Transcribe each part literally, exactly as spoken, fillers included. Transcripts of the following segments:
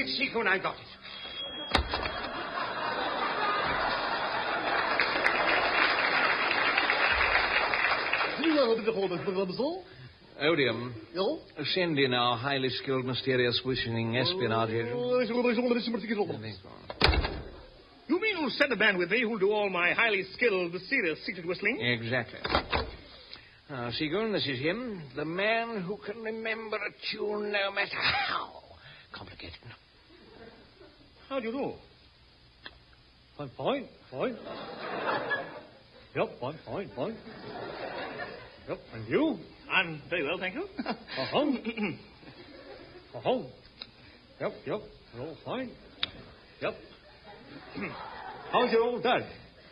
it, Seacoon. I got it. Odium, send in our highly skilled, mysterious, wishing espionage agent. You mean you'll send a man with me who'll do all my highly skilled, mysterious, secret whistling? Exactly. Now, Seagoon, this is him, the man who can remember a tune no matter how complicated. How do you do? Fine, fine, fine. Yep, fine, fine, fine. Yep, and you? I'm very well, thank you. Uh-huh. Uh-huh. Yep, yep, you're all fine. Yep. How's your old dad?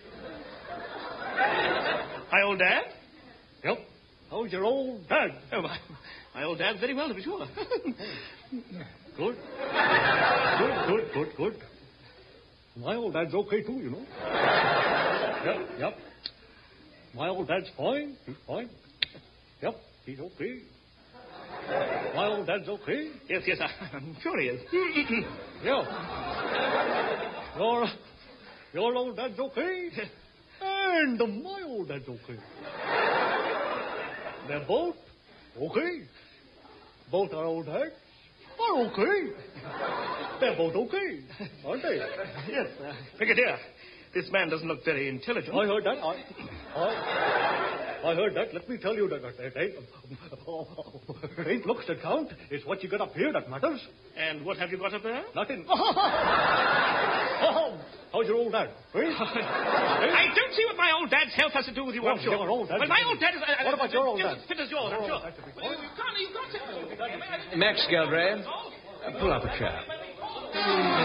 My old dad? Yep. How's your old dad? Oh, my, my old dad's very well, to be sure. Good. Good, good, good, good. My old dad's okay, too, you know. Yep, yep. My old dad's fine. He's fine. Yep, he's okay. My old dad's okay. Yes, yes, I'm sure he is. Yeah. Your, your old dad's okay. And my old dad's okay. They're both okay. Both our old dads are okay. They're both okay, aren't they? Yes, uh, Brigadier, this man doesn't look very intelligent. I heard that. I, I, I heard that. Let me tell you that it ain't, it ain't looks that count. It's what you got up here that matters. And what have you got up there? Nothing. Oh, how's your old dad? Eh? I don't see what my old dad's health has to do with you, Well, I'm sure. your old dad- Well, my old dad is... Uh, What about your old just dad? as fit as yours, I'm Your sure. old dad to be Well, you've got, you've got to... Max Geldray, pull up a chair.